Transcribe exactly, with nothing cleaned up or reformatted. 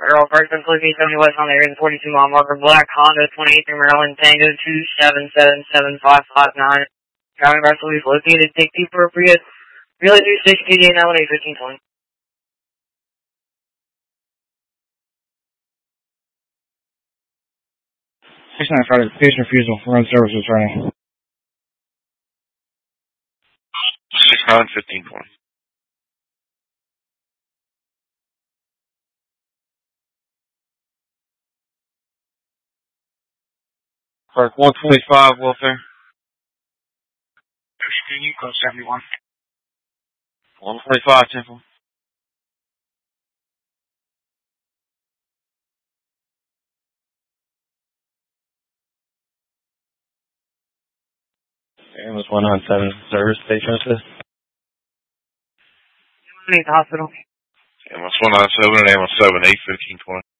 Earl Parsons, looking seventy west on the area, forty-two mile marker, black Honda, twenty-eight through Maryland, Tango two seven seven seven five five nine. Driving by police located, take the appropriate, really do sixty eight now eight fifteen twenty. six nine Friday, patient refusal, run service returning. six nine fifteen twenty. Park one twenty-five, welfare. Can you call seventy-one? one twenty-five, Temple. Ambulance one nine seven, service station assist. Hospital. Ambulance one nine seven and ambulance seven eight fifteen twenty.